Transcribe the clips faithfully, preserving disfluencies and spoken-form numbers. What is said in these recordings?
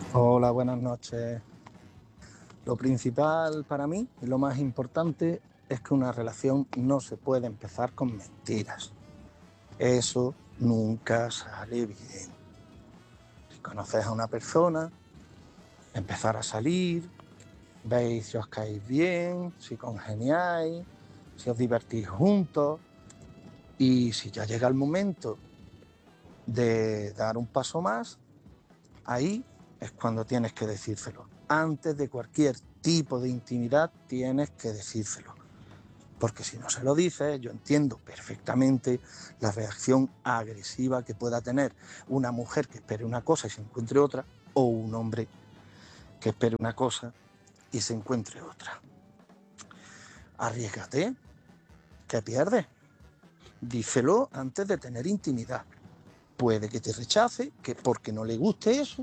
Hola, buenas noches. Lo principal para mí y lo más importante es que una relación no se puede empezar con mentiras. Eso nunca sale bien. Si conoces a una persona, empezar a salir, veis si os caéis bien, si congeniáis, si os divertís juntos, y si ya llega el momento de dar un paso más, ahí es cuando tienes que decírselo. Antes de cualquier tipo de intimidad tienes que decírselo. Porque si no se lo dices, yo entiendo perfectamente la reacción agresiva que pueda tener una mujer que espere una cosa y se encuentre otra, o un hombre que espere una cosa y se encuentre otra. Arriésgate, ¿qué pierdes? Díselo antes de tener intimidad. Puede que te rechace, que porque no le guste eso,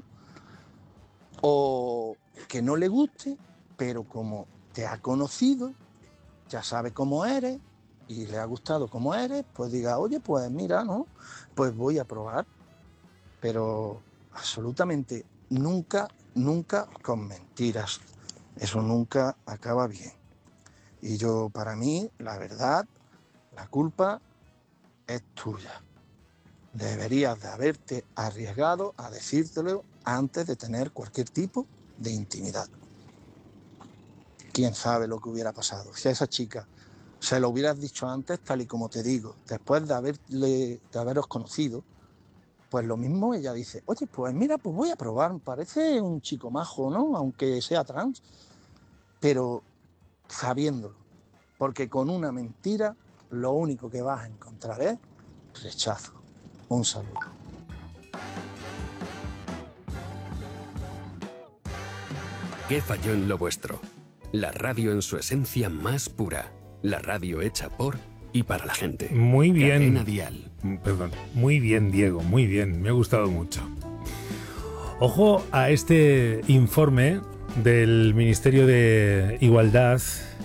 o que no le guste, pero como te ha conocido, ya sabe cómo eres y le ha gustado cómo eres, pues diga, oye, pues mira, ¿no? Pues voy a probar, pero absolutamente nunca, nunca con mentiras. Eso nunca acaba bien. Y yo, para mí, la verdad, la culpa es tuya. Deberías de haberte arriesgado a decírtelo antes de tener cualquier tipo de intimidad. Quién sabe lo que hubiera pasado. Si a esa chica se lo hubieras dicho antes, tal y como te digo, después de, haberle, de haberos conocido, pues lo mismo ella dice, oye, pues mira, pues voy a probar, parece un chico majo, ¿no? Aunque sea trans, pero sabiéndolo. Porque con una mentira lo único que vas a encontrar es rechazo. Un saludo. ¿Qué falló en lo vuestro? La radio en su esencia más pura. La radio hecha por y para la gente. Muy bien. Cadena Dial. Perdón. Muy bien, Diego. Muy bien. Me ha gustado mucho. Ojo a este informe del Ministerio de Igualdad.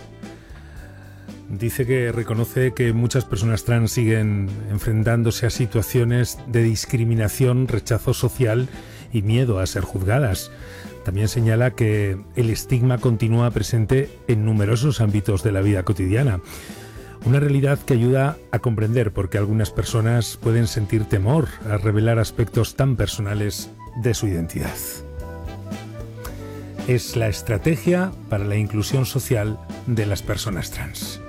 Dice que reconoce que muchas personas trans siguen enfrentándose a situaciones de discriminación, rechazo social y miedo a ser juzgadas. También señala que el estigma continúa presente en numerosos ámbitos de la vida cotidiana. Una realidad que ayuda a comprender por qué algunas personas pueden sentir temor a revelar aspectos tan personales de su identidad. Es la estrategia para la inclusión social de las personas trans.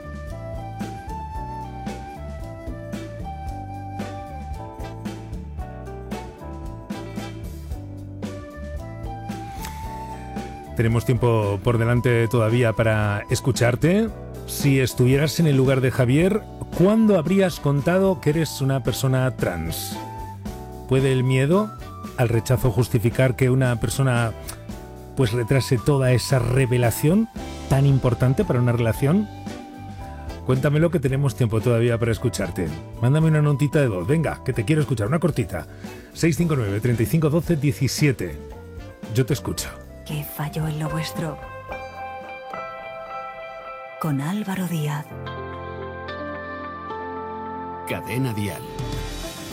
Tenemos tiempo por delante todavía para escucharte. Si estuvieras en el lugar de Javier, ¿cuándo habrías contado que eres una persona trans? ¿Puede el miedo al rechazo justificar que una persona pues retrase toda esa revelación tan importante para una relación? Cuéntamelo, que tenemos tiempo todavía para escucharte. Mándame una notita de voz, venga, que te quiero escuchar, una cortita. seis cinco nueve, treinta y cinco, doce, diecisiete. Yo te escucho. ¿Qué falló en lo vuestro? Con Álvaro Díaz. Cadena Dial.